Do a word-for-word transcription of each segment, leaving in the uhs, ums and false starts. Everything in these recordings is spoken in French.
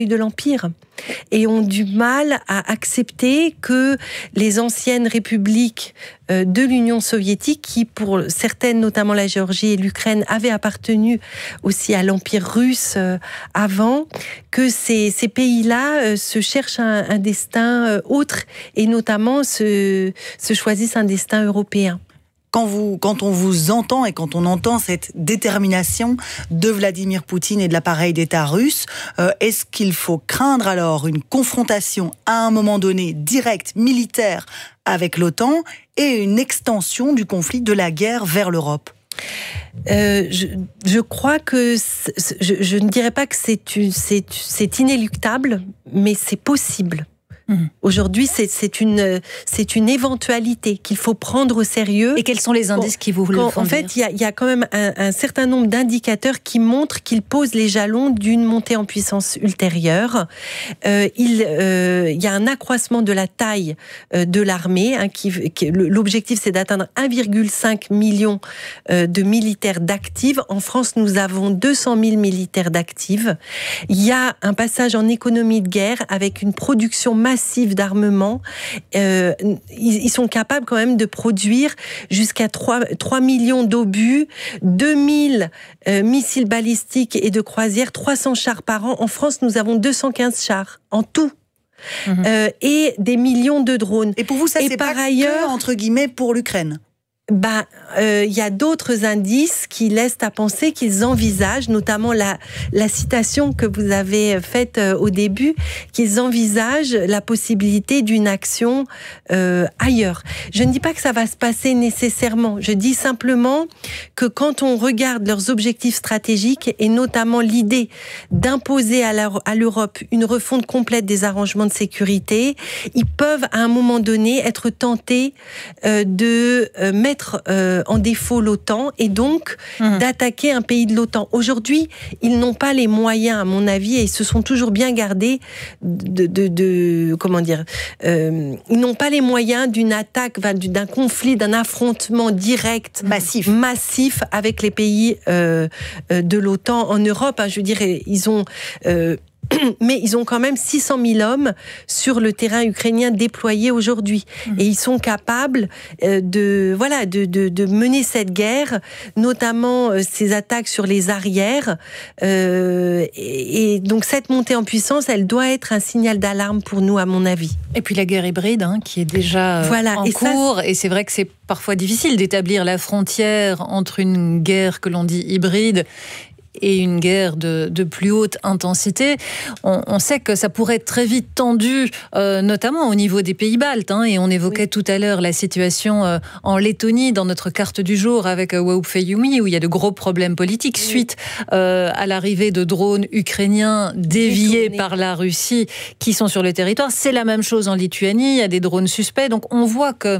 de l'Empire et ont du mal à accepter que les anciennes républiques de l'Union soviétique, qui pour certaines, notamment la Géorgie et l'Ukraine, avaient appartenu aussi à l'Empire russe avant, que ces, ces pays-là se cherchent un, un destin autre et notamment se, se choisissent un destin européen. Quand, vous, quand on vous entend et quand on entend cette détermination de Vladimir Poutine et de l'appareil d'État russe, euh, est-ce qu'il faut craindre alors une confrontation à un moment donné directe, militaire, avec l'OTAN et une extension du conflit, de la guerre vers l'Europe ? Euh, je, je crois que je, je ne dirais pas que c'est, c'est, c'est inéluctable, mais c'est possible. Mmh. Aujourd'hui, c'est, c'est, une, c'est une éventualité qu'il faut prendre au sérieux. Et quels sont les indices qui vous le font En fait, il y a, y a quand même un, un certain nombre d'indicateurs qui montrent qu'il pose les jalons d'une montée en puissance ultérieure. Euh, il euh, y a un accroissement de la taille euh, de l'armée. Hein, qui, qui, l'objectif, c'est d'atteindre un virgule cinq million euh, de militaires d'actifs. En France, nous avons deux cent mille militaires d'actifs. Il y a un passage en économie de guerre avec une production massive d'armement. Euh, ils, ils sont capables quand même de produire jusqu'à trois millions d'obus, deux mille euh, missiles balistiques et de croisière, trois cents chars par an. En France, nous avons deux cent quinze chars en tout. Mmh. Euh, et des millions de drones. Et pour vous, ça, et c'est par pas ailleurs, que, entre guillemets, pour l'Ukraine? Bah, euh, y a d'autres indices qui laissent à penser qu'ils envisagent, notamment la, la citation que vous avez faite euh, au début, qu'ils envisagent la possibilité d'une action euh, ailleurs. Je ne dis pas que ça va se passer nécessairement. Je dis simplement que quand on regarde leurs objectifs stratégiques et notamment l'idée d'imposer à, la, à l'Europe une refonte complète des arrangements de sécurité, ils peuvent à un moment donné être tentés euh, de euh, mettre Euh, en défaut l'OTAN et donc mmh. d'attaquer un pays de l'OTAN. Aujourd'hui, ils n'ont pas les moyens, à mon avis, et ils se sont toujours bien gardés de, de, de comment dire, euh, ils n'ont pas les moyens d'une attaque, d'un conflit, d'un affrontement direct, massif, massif avec les pays euh, de l'OTAN en Europe. Hein, je dirais, ils ont euh, mais ils ont quand même six cent mille hommes sur le terrain ukrainien déployés aujourd'hui. Mmh. Et ils sont capables de, voilà, de, de, de mener cette guerre, notamment ces attaques sur les arrières. Euh, et, et donc cette montée en puissance, elle doit être un signal d'alarme pour nous, à mon avis. Et puis la guerre hybride, hein, qui est déjà voilà. en et cours. Ça, et c'est vrai que c'est parfois difficile d'établir la frontière entre une guerre que l'on dit hybride et une guerre de, de plus haute intensité. On, on sait que ça pourrait être très vite tendu, euh, notamment au niveau des pays baltes. Hein, et on évoquait oui. tout à l'heure la situation euh, en Lettonie, dans notre carte du jour, avec euh, Waoup Fayumi, où il y a de gros problèmes politiques oui. suite euh, à l'arrivée de drones ukrainiens déviés Détourné. par la Russie qui sont sur le territoire. C'est la même chose en Lituanie, il y a des drones suspects. Donc on voit que,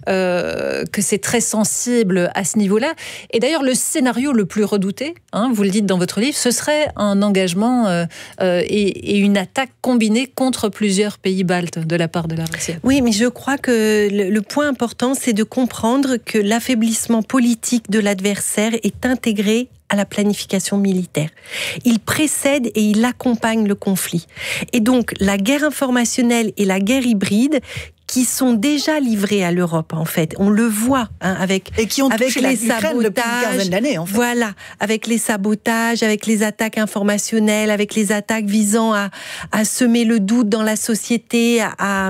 euh, que c'est très sensible à ce niveau-là. Et d'ailleurs, le scénario le plus redouté, hein, vous le dites dans votre livre, ce serait un engagement euh, euh, et, et une attaque combinée contre plusieurs pays baltes de la part de la Russie. Oui, mais je crois que le, le point important, c'est de comprendre que l'affaiblissement politique de l'adversaire est intégré à la planification militaire. Il précède et il accompagne le conflit. Et donc, la guerre informationnelle et la guerre hybride qui sont déjà livrés à l'Europe, en fait. On le voit, hein, avec, et qui ont avec les sabotages, depuis une quinzaine d'années, en fait. Voilà, avec les sabotages, avec les attaques informationnelles, avec les attaques visant à, à semer le doute dans la société, à,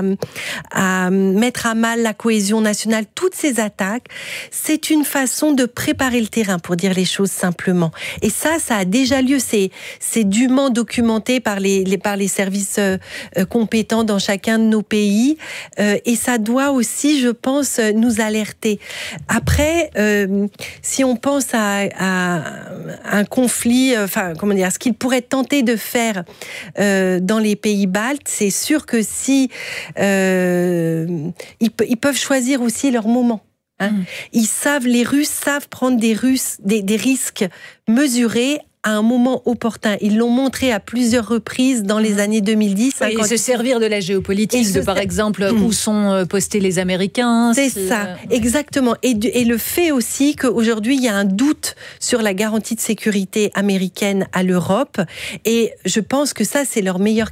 à mettre à mal la cohésion nationale. Toutes ces attaques, c'est une façon de préparer le terrain, pour dire les choses simplement. Et ça, ça a déjà lieu. C'est, c'est dûment documenté par les, les, par les services euh, compétents dans chacun de nos pays. Euh, Et ça doit aussi, je pense, nous alerter. Après, euh, si on pense à, à un conflit, enfin, comment dire, ce qu'ils pourraient tenter de faire euh, dans les pays baltes, c'est sûr que si euh, ils, ils peuvent choisir aussi leur moment. Hein. Mmh. Ils savent, les Russes savent prendre des, Russes, des, des risques mesurés à un moment opportun. Ils l'ont montré à plusieurs reprises dans les années deux mille dix. Oui, et se servir de la géopolitique, de, par exemple, mmh. où sont postés les Américains. C'est si... ça, exactement. Et, et le fait aussi qu'aujourd'hui, il y a un doute sur la garantie de sécurité américaine à l'Europe. Et je pense que ça, c'est leur meilleur